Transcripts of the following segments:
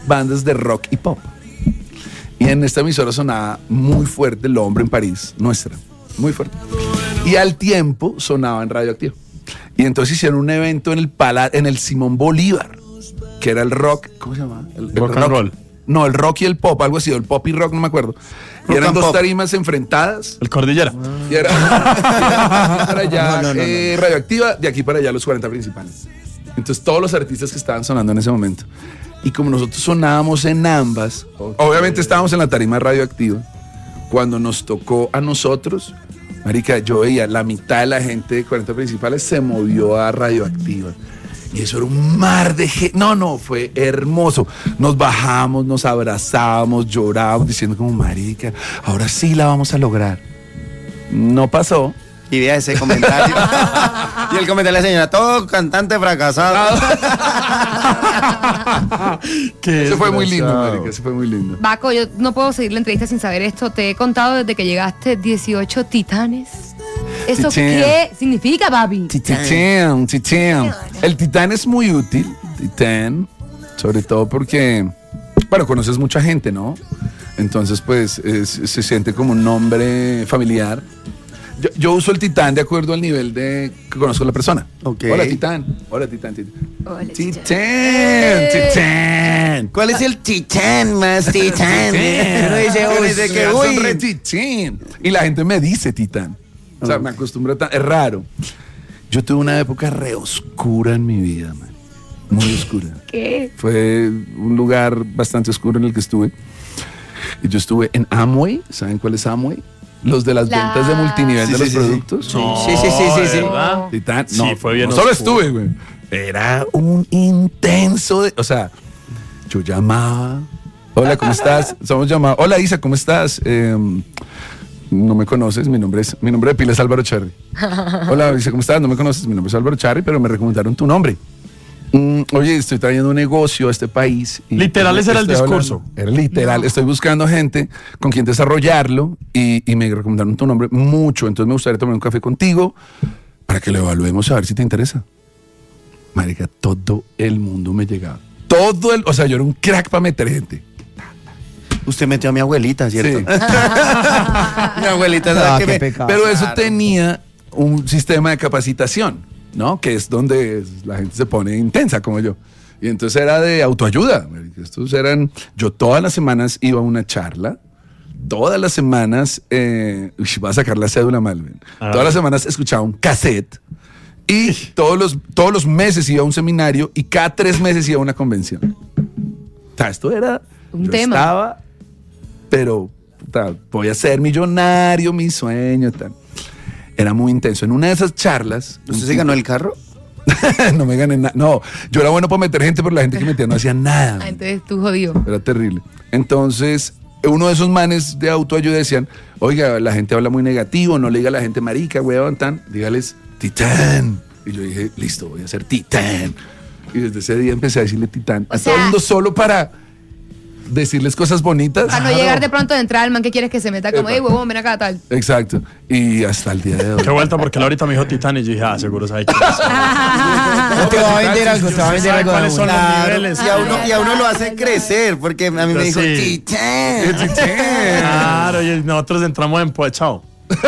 bandas de rock y pop. Y en esta emisora sonaba muy fuerte Lo Hombre en París, nuestra, muy fuerte. Y al tiempo sonaba en Radioactiva. Y entonces hicieron un evento en el Simón Bolívar, que era el rock, ¿cómo se llama? El rock and roll. No, el rock y el pop, algo así, el pop y rock, no me acuerdo. Y eran dos tarimas enfrentadas. El Cordillera. Y era para allá Radioactiva, de aquí para allá los 40 principales. Entonces todos los artistas que estaban sonando en ese momento. Y como nosotros sonábamos en ambas, obviamente estábamos en la tarima Radioactiva. Cuando nos tocó a nosotros, marica, yo veía la mitad de la gente de 40 principales se movió a Radioactiva. Y eso era un mar de gente. No, fue hermoso. Nos bajamos, nos abrazábamos, llorábamos, diciendo como, marica, ahora sí la vamos a lograr. No pasó. Y vea ese comentario. Y el comentario de la señora, todo cantante fracasado. Eso fue muy lindo, marica, eso fue muy lindo. Baco, yo no puedo seguir la entrevista sin saber esto. Te he contado desde que llegaste 18 titanes. ¿Eso qué significa, papi? Titán. El titán es muy útil, titán, sobre todo porque, bueno, conoces mucha gente, ¿no? Entonces, pues, se siente como un nombre familiar. Yo uso el titán de acuerdo al nivel de que conozco a la persona. Okay. Hola, titán. Hola, titán. Titán. ¿Cuál es el titán más titán? Uno dice, titán. Y la gente me dice titán. O sea, me acostumbro es raro. Yo tuve una época re oscura en mi vida, man. Muy oscura. ¿Qué? Fue un lugar bastante oscuro en el que estuve. Y yo estuve en Amway. ¿Saben cuál es Amway? Los de las ventas de multinivel de los productos. Sí. Titán. Sí, fue bien. No solo estuve, güey. Era un intenso o sea, yo llamaba. Hola, ¿cómo estás? Somos llamados. Hola, Isa, ¿cómo estás? No me conoces, mi nombre de pila es Álvaro Charri. Hola, Isa, ¿cómo estás? No me conoces, mi nombre es Álvaro Charri, pero me recomendaron tu nombre. Oye, estoy trayendo un negocio a este país. Literal, ese era el discurso. Era literal. No. Estoy buscando gente con quien desarrollarlo y me recomendaron tu nombre mucho. Entonces me gustaría tomar un café contigo para que lo evaluemos a ver si te interesa. Marica, todo el mundo me llegaba. O sea, yo era un crack para meter gente. Usted metió a mi abuelita, ¿cierto? Sí. Mi abuelita. Pero eso tenía un sistema de capacitación, ¿no? Que es donde la gente se pone intensa como yo. Y entonces era de autoayuda. Yo todas las semanas iba a una charla. Todas las semanas, voy a sacar la cédula mal. Todas las semanas escuchaba un cassette. Y todos los meses iba a un seminario. Y cada 3 meses iba a una convención. O sea, esto era un tema. Estaba, pero voy a ser millonario, mi sueño, tal. Era muy intenso. En una de esas charlas... ¿Usted se ganó el carro? No me gané nada. No, yo era bueno para meter gente, pero la gente que metía no hacía nada. Entonces tú jodido. Era terrible. Entonces, uno de esos manes de autoayuda decían, oiga, la gente habla muy negativo, no le diga a la gente marica, weón, tan, dígales titán. Y yo dije, listo, voy a ser titán. Y desde ese día empecé a decirle titán a todo el mundo solo para decirles cosas bonitas. Para no llegar de pronto de entrar al man que quieres que se meta como, huevón, ven acá, tal. Exacto. Y hasta el día de hoy. Qué vuelta, porque él ahorita me dijo titán y yo dije, seguro sabe quién es. Te va a vender algo, ¿Cuáles son los niveles? Y a uno lo hace crecer, porque a mí me dijo, titán. Claro, y nosotros entramos en chao.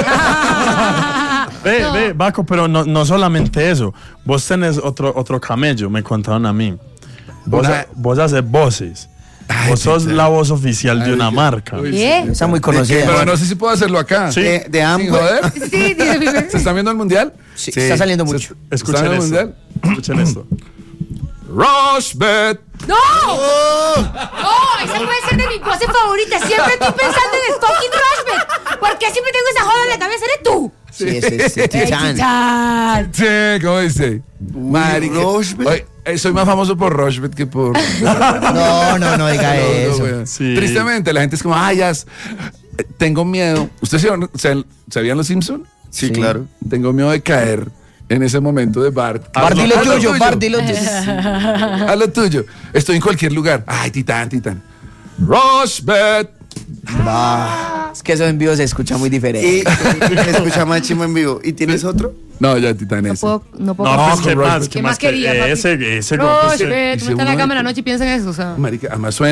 Ve, Baco, pero no solamente eso. Vos tenés otro camello, me contaron a mí. Vos haces voces. Vos sos la voz oficial de una marca. ¿Qué? Está muy conocida. Pero no sé si puedo hacerlo acá. Sí. De ambos. Sí, ¿Se están viendo el mundial? Sí, está saliendo mucho. Escuchen el esto. mundial? Escuchen esto. Rushbet. ¡No! ¡Oh! Esa puede ser de mis voces favoritas. Siempre estoy pensando en el fucking Rushbet. ¿Por qué siempre tengo esa joda en la cabeza? ¿Eres tú? Sí, ese Titán. Sí, ¿cómo dice? Marica. Rushbet. Soy más famoso por Rushbet que por... No diga eso. Sí. Tristemente, la gente es como, tengo miedo. ¿Ustedes se veían Los Simpsons? Sí, claro. Tengo miedo de caer en ese momento de Bart. Bart, dilo tuyo. A lo tuyo. Estoy en cualquier lugar. Ay, titán. Rushbet. Es que eso en vivo se escucha muy diferente. Y se escucha más chimo en vivo. ¿Y tienes otro? No, ya Titán ese. No puedo. No, pues con ¿qué más? Rushbet. ¿Qué más quería, papi? ese Rushbet, Ese uno está en la uno cama en la de- noche y piensa en eso, o sea. Marica, además